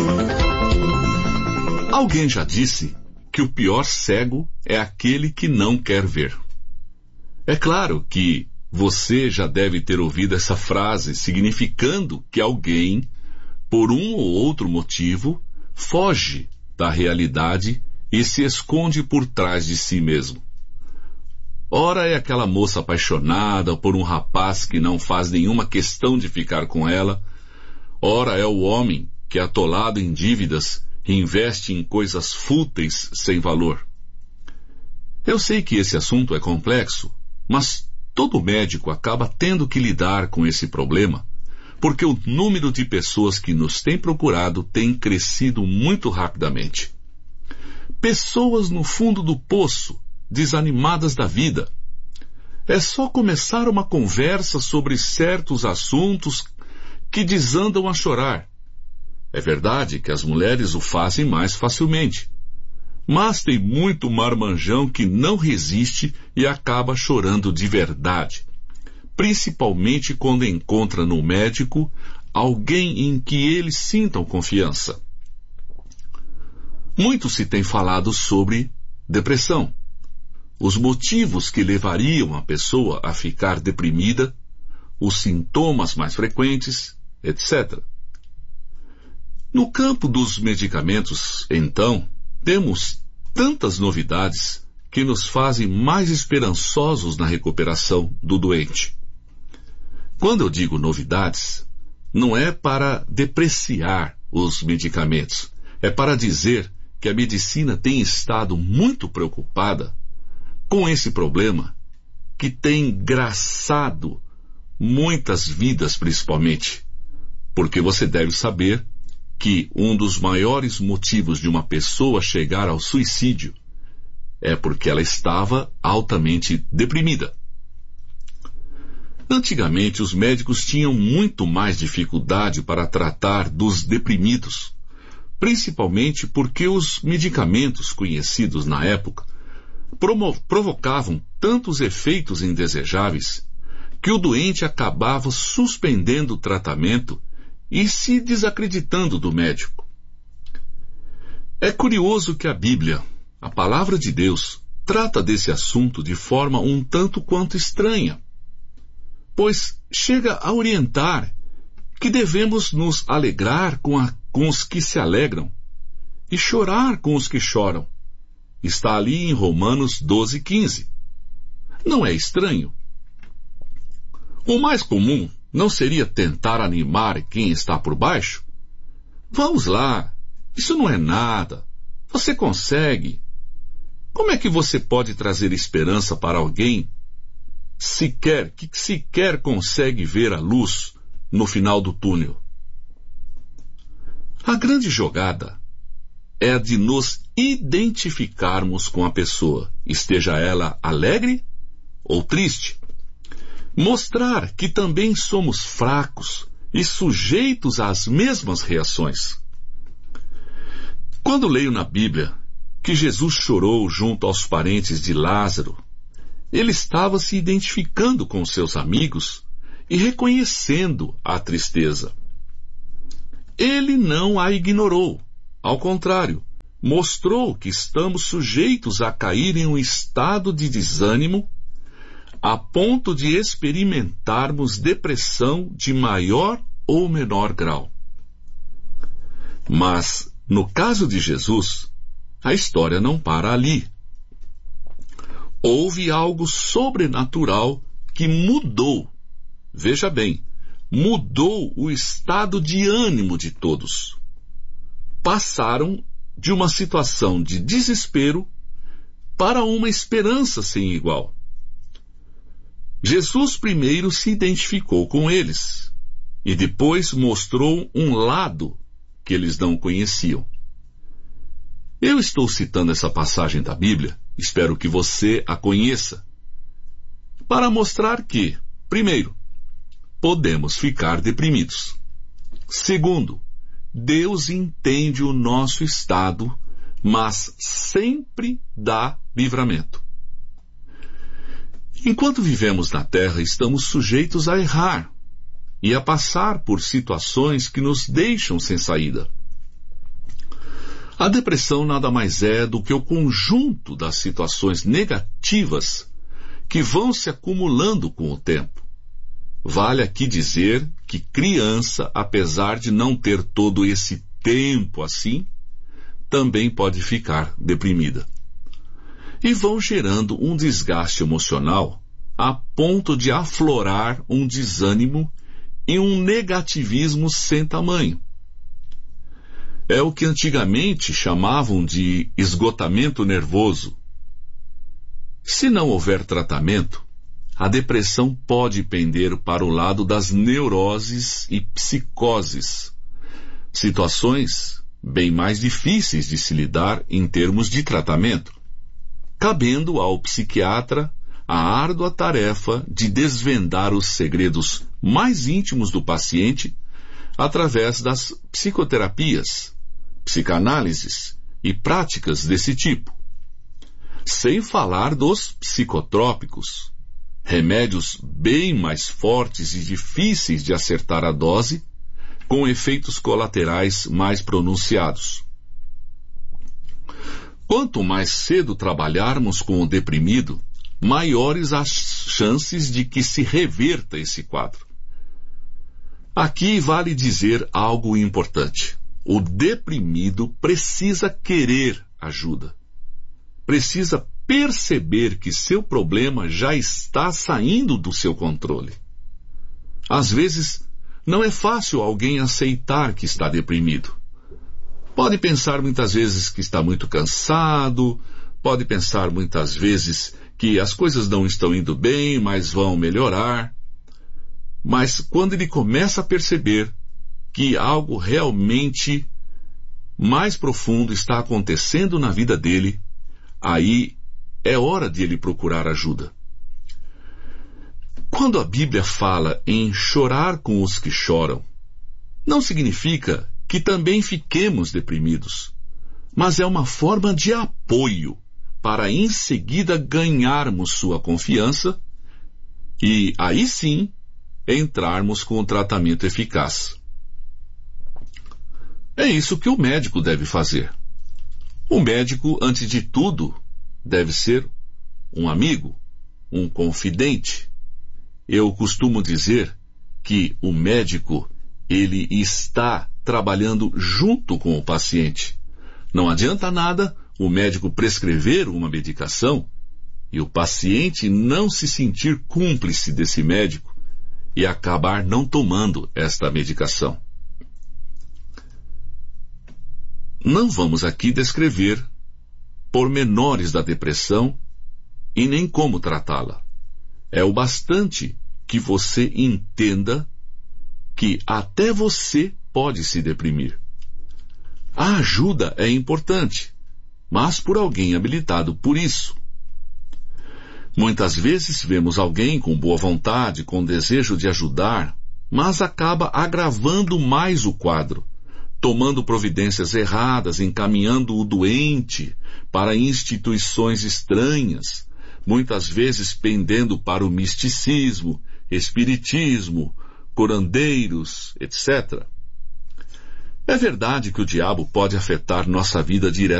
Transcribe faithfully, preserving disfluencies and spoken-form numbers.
Alguém já disse que o pior cego é aquele que não quer ver. É claro que você já deve ter ouvido essa frase significando que alguém, por um ou outro motivo, foge da realidade e se esconde por trás de si mesmo. Ora é aquela moça apaixonada por um rapaz que não faz nenhuma questão de ficar com ela. Ora é o homem que, atolado em dívidas, investe em coisas fúteis sem valor. Eu sei que esse assunto é complexo, mas todo médico acaba tendo que lidar com esse problema, porque o número de pessoas que nos tem procurado tem crescido muito rapidamente. Pessoas no fundo do poço, desanimadas da vida. É só começar uma conversa sobre certos assuntos que desandam a chorar. É verdade que as mulheres o fazem mais facilmente, mas tem muito marmanjão que não resiste e acaba chorando de verdade, principalmente quando encontra no médico alguém em que eles sintam confiança. Muito se tem falado sobre depressão, os motivos que levariam a pessoa a ficar deprimida, os sintomas mais frequentes, etcétera. No campo dos medicamentos, então, temos tantas novidades que nos fazem mais esperançosos na recuperação do doente. Quando eu digo novidades, não é para depreciar os medicamentos, é para dizer que a medicina tem estado muito preocupada com esse problema que tem engraçado muitas vidas, principalmente, porque você deve saber que um dos maiores motivos de uma pessoa chegar ao suicídio é porque ela estava altamente deprimida. Antigamente, os médicos tinham muito mais dificuldade para tratar dos deprimidos, principalmente porque os medicamentos conhecidos na época provocavam tantos efeitos indesejáveis que o doente acabava suspendendo o tratamento e se desacreditando do médico. É curioso que a Bíblia, a palavra de Deus, trata desse assunto de forma um tanto quanto estranha, pois chega a orientar que devemos nos alegrar com, a, com os que se alegram e chorar com os que choram. Está ali em Romanos doze, quinze. Não é estranho? O mais comum não seria tentar animar quem está por baixo? Vamos lá, isso não é nada, você consegue. Como é que você pode trazer esperança para alguém sequer, que sequer consegue ver a luz no final do túnel? A grande jogada é a de nos identificarmos com a pessoa, esteja ela alegre ou triste. Mostrar que também somos fracos e sujeitos às mesmas reações. Quando leio na Bíblia que Jesus chorou junto aos parentes de Lázaro, ele estava se identificando com seus amigos e reconhecendo a tristeza. Ele não a ignorou. Ao contrário, mostrou que estamos sujeitos a cair em um estado de desânimo a ponto de experimentarmos depressão de maior ou menor grau. Mas, no caso de Jesus, a história não para ali. Houve algo sobrenatural que mudou, veja bem, mudou o estado de ânimo de todos. Passaram de uma situação de desespero para uma esperança sem igual. Jesus primeiro se identificou com eles e depois mostrou um lado que eles não conheciam. Eu estou citando essa passagem da Bíblia, espero que você a conheça, para mostrar que, primeiro, podemos ficar deprimidos. Segundo, Deus entende o nosso estado, mas sempre dá livramento. Enquanto vivemos na Terra, estamos sujeitos a errar e a passar por situações que nos deixam sem saída. A depressão nada mais é do que o conjunto das situações negativas que vão se acumulando com o tempo. Vale aqui dizer que criança, apesar de não ter todo esse tempo assim, também pode ficar deprimida. E vão gerando um desgaste emocional a ponto de aflorar um desânimo e um negativismo sem tamanho. É o que antigamente chamavam de esgotamento nervoso. Se não houver tratamento, a depressão pode pender para o lado das neuroses e psicoses, situações bem mais difíceis de se lidar em termos de tratamento, cabendo ao psiquiatra a árdua tarefa de desvendar os segredos mais íntimos do paciente através das psicoterapias, psicanálises e práticas desse tipo. Sem falar dos psicotrópicos, remédios bem mais fortes e difíceis de acertar a dose, com efeitos colaterais mais pronunciados. Quanto mais cedo trabalharmos com o deprimido, maiores as chances de que se reverta esse quadro. Aqui vale dizer algo importante. O deprimido precisa querer ajuda. Precisa perceber que seu problema já está saindo do seu controle. Às vezes, não é fácil alguém aceitar que está deprimido. Pode pensar muitas vezes que está muito cansado, pode pensar muitas vezes que as coisas não estão indo bem, mas vão melhorar. Mas quando ele começa a perceber que algo realmente mais profundo está acontecendo na vida dele, aí é hora de ele procurar ajuda. Quando a Bíblia fala em chorar com os que choram, não significa que também fiquemos deprimidos, mas é uma forma de apoio para em seguida ganharmos sua confiança e aí sim entrarmos com o tratamento eficaz. É isso que o médico deve fazer. O médico, antes de tudo, deve ser um amigo, um confidente. Eu costumo dizer que o médico, ele está trabalhando junto com o paciente. Não adianta nada o médico prescrever uma medicação e o paciente não se sentir cúmplice desse médico e acabar não tomando esta medicação. Não vamos aqui descrever pormenores da depressão e nem como tratá-la. É o bastante que você entenda que até você pode se deprimir. A ajuda é importante, mas por alguém habilitado por isso. Muitas vezes vemos alguém com boa vontade, com desejo de ajudar, mas acaba agravando mais o quadro, tomando providências erradas, encaminhando o doente para instituições estranhas, muitas vezes pendendo para o misticismo, espiritismo, curandeiros, etcétera. É verdade que o diabo pode afetar nossa vida diretamente.